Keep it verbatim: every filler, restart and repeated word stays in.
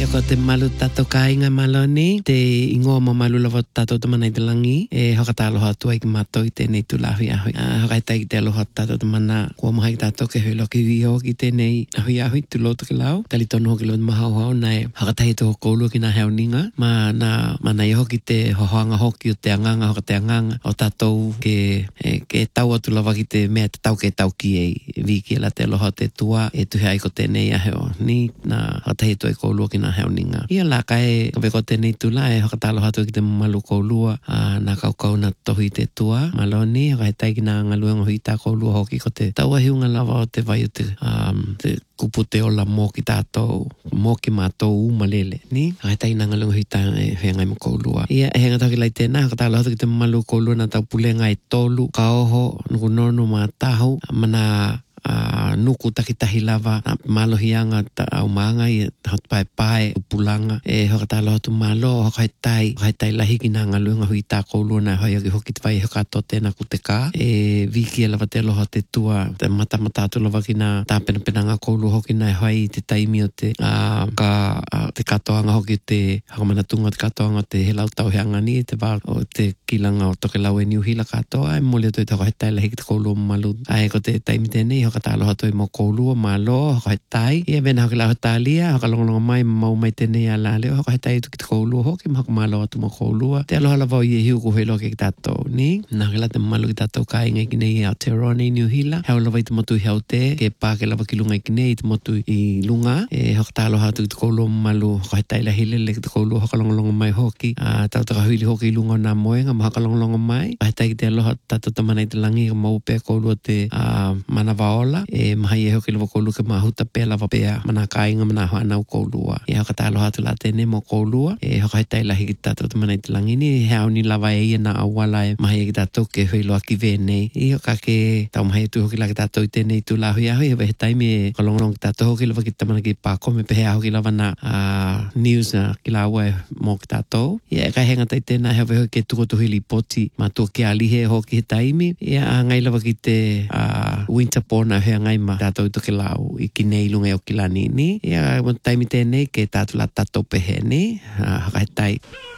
ko te malu tato kainga maloni, te ingoa ma malu lava tato te mana i te langi, e hokataloha atua i ki mato i tēnei tulahui ahui. Uh, Hokaitai ki te aloha tato te mana, kua maha i tato ke hui loki hui o ki tēnei ahui ahui tu loto ke lau. Tali tono hoki lo mahau hau, nai hakatai to koulu ki na heoninga, ma na mana i hoki te hohoanga hoki o te anganga, hoka te anganga, o tatou ke, e, ke tau atu lava ki te mea te tau ke tau ki e viki la te aloha te tua, e tuhe ai ko tēnei aheo. Ni na hakatai to e koulu ki na heoninga. Ia la kai ka veko tēnei tula e hokataloha atu ki te malu koulua, uh, na kaukau na tohi te tua, maloni, hakatai ki na ngaluenga hui tā koulua hoki ko te tau ahiunga lava o te vai o te, um, te kupu te ola mō ki tātou, mō ki mātou umalele, ni? Hakatai na ngaluenga hui tā e whengai mo koulua. Ia e henga tau ki lai tēnā, hokataloha atu ki te malu koulua na tau pulenga e tolu, ka oho, nuku nono mā tahu, mana Uh, nuku takitahi lava na malohianga ta au maanga i hot pai pai upulanga e hokataloha tu malo hokaitai hokaitai lahi ki nga ngaluenga hui tā koulua na hoi agi hoki te vai hokato tēnā ku te kā e viki e lava te aloha te tua te mata mata atu lava ki nga tā pena pena ngā koulua hoki na hoi te taimi o te uh, ka uh, te katoanga hoki te hakamanatunga te katoanga te helau tau heanga ni te wā o te kilanga o toke lau e niuhila katoa e moli atu i te hokaitai lahi ki te koulua malu ai ko te taimi tēnei hokataloha toi mo koulua malo hokaitai ia vena hoki lau talia hokalongolonga mai mau mai tēnei a la leo hokaitai tu ki te koulua hoki ma hokamalo atu mo koulua te aloha lava o i e hiu ku helo ki tātou ni na hoki la te malu ki tātou ka inga ki nei Aotearoa New Hila heo lava i te motu i hau te ke pā ke lava ki lunga i ki nei i te motu i lunga e hokataloha atu ki te koulua malu hokaitai la hilele ki te koulua hokalongolonga mai hoki a tau taka huili hoki i lunga na moenga ma hokalongolonga mai hokaitai ki te aloha tātou tamana i te langi ka mau pē koulua te uh, manavaola e mahai e hoki lava koulua ke mahuta pē lava pēa mana kāinga mana hoa nau koulua e hokataloha atu la tēne mo koulua e hokaitai lahi ki tātou tamana i te langi ni heo ni lava e ia na awala e mahai e ki tātou ke hui loa ki vēnei i hoka ke tau mahai atu hoki la ki tātou i tēnei tu la hui ahui e wehe taimi e kalongorong ki tātou hoki lava ki tamana ki pākome pehe a hoki lava na uh, news na ki la ua e mō ki tātou i e kai henga tai tēnā heo wehe ke tukotuhili poti ma tō ke alihe hoki he taimi i a ngai lava ki te uh, winter pōna hea ngai ma tātou to ke lau i ki nei lunga o ki la ni ni i a taimi tēnei ke tātou la tātou pehe ni uh, hakahetai